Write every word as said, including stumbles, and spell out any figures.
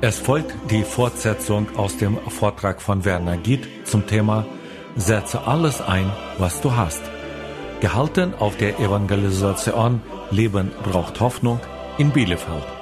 Es folgt die Fortsetzung aus dem Vortrag von Werner Gitt zum Thema Setze alles ein, was du hast. Gehalten auf der Evangelisation Leben braucht Hoffnung in Bielefeld.